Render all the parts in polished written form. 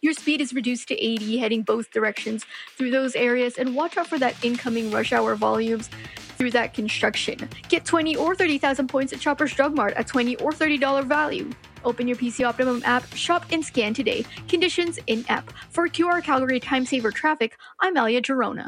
Your speed is reduced to 80 heading both directions through those areas, and watch out for that incoming rush hour volumes through that construction. Get 20 or 30,000 points at Shoppers Drug Mart at $20 or $30 value. Open your PC Optimum app, shop and scan today. Conditions in app. For QR Calgary Time Saver Traffic, I'm Alia Girona.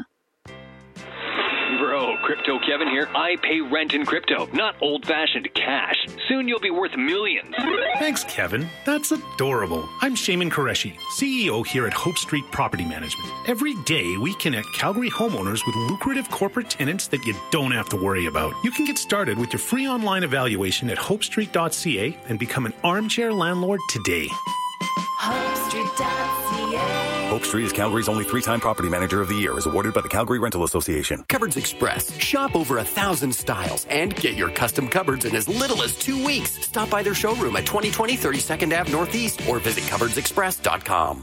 Bro, Crypto Kevin here. I pay rent in crypto, not old-fashioned cash. Soon you'll be worth millions. Thanks, Kevin. That's adorable. I'm Shaman Qureshi, CEO here at Hope Street Property Management. Every day, we connect Calgary homeowners with lucrative corporate tenants that you don't have to worry about. You can get started with your free online evaluation at hopestreet.ca and become an armchair landlord today. HopeStreet.ca. Hope Street is Calgary's only 3-time Property Manager of the Year, as awarded by the Calgary Rental Association. Cupboards Express. Shop over 1,000 styles and get your custom cupboards in as little as 2 weeks. Stop by their showroom at 2020 32nd Ave Northeast or visit cupboardsexpress.com.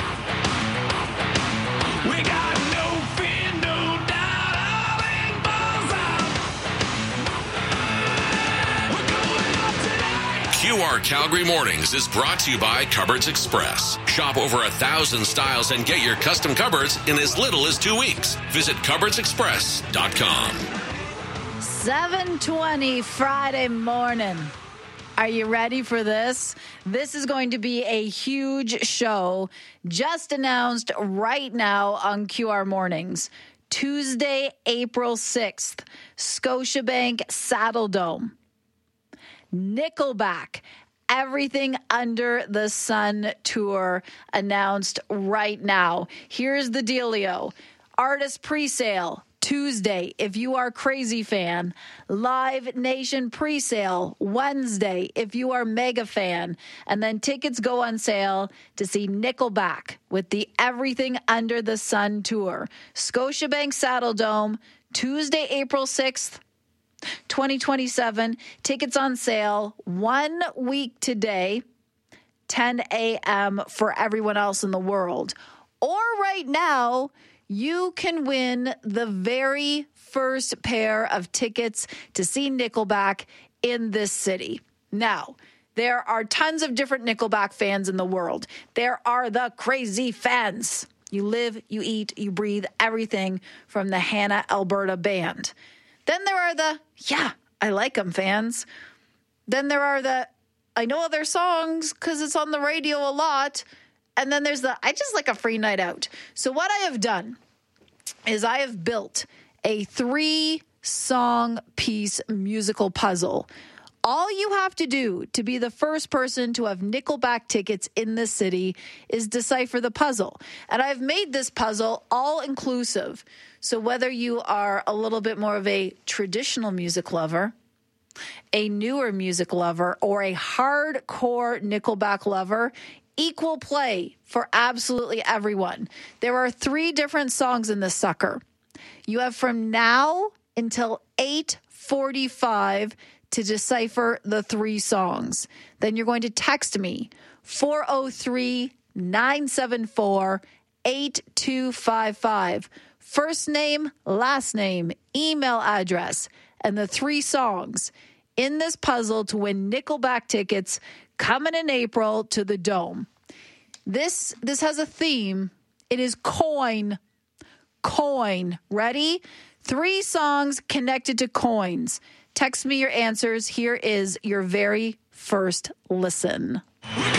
We got no fear, no doubt, all in balls out. We're going up today. QR Calgary Mornings is brought to you by Cupboards Express. Shop over 1,000 styles and get your custom cupboards in as little as 2 weeks. Visit cupboardsexpress.com. 7:20 Friday morning. Are you ready for this? This is going to be a huge show just announced right now on QR Mornings. Tuesday, April 6th, Scotiabank Saddledome. Nickelback, Everything Under the Sun tour announced right now. Here's the dealio. Artist presale Tuesday, if you are Crazy fan. Live Nation presale Wednesday, if you are Mega fan. And then tickets go on sale to see Nickelback with the Everything Under the Sun tour. Scotiabank Saddledome, Tuesday, April 6th. 2027. Tickets on sale 1 week today, 10 a.m. for everyone else in the world. Or right now, you can win the very first pair of tickets to see Nickelback in this city. Now, there are tons of different Nickelback fans in the world. There are the crazy fans. You live, you eat, you breathe everything from the Hannah, Alberta band. Then there are the, yeah, I like them fans. Then there are the, I know their songs because it's on the radio a lot. And then there's the, I just like a free night out. So what I have done is I have built a 3-song piece musical puzzle. All you have to do to be the first person to have Nickelback tickets in this city is decipher the puzzle. And I've made this puzzle all-inclusive. So whether you are a little bit more of a traditional music lover, a newer music lover, or a hardcore Nickelback lover, equal play for absolutely everyone. There are 3 different songs in this sucker. You have from now until 8:45 to decipher the 3 songs. Then you're going to text me 403-974-8255. First name, last name, email address, and the 3 songs in this puzzle to win Nickelback tickets coming in April to the Dome. This has a theme. It is coin. Coin. Ready? 3 songs connected to coins. Text me your answers. Here is your very first listen. We